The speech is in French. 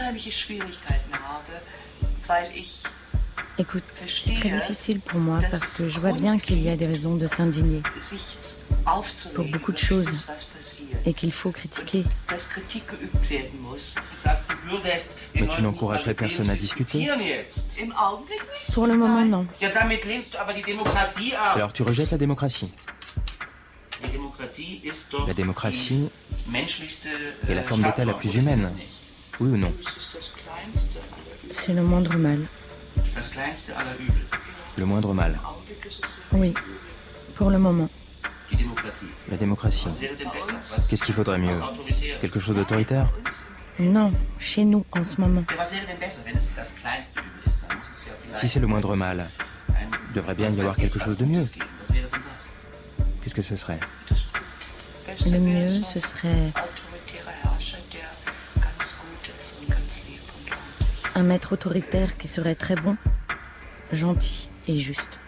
Écoute, c'est très difficile pour moi parce que je vois bien qu'il y a des raisons de s'indigner pour beaucoup de choses et qu'il faut critiquer. Mais tu n'encouragerais personne à discuter? Pour le moment, non. Alors tu rejettes la démocratie? La démocratie est la forme d'État la plus humaine, oui ou non? C'est le moindre mal. Le moindre mal. Oui, pour le moment. La démocratie. Qu'est-ce qu'il faudrait mieux? Quelque chose d'autoritaire? Non, chez nous, en ce moment. Si c'est le moindre mal, il devrait bien y avoir quelque chose de mieux. Qu'est-ce que ce serait? Le mieux, ce serait un maître autoritaire qui serait très bon, gentil et juste.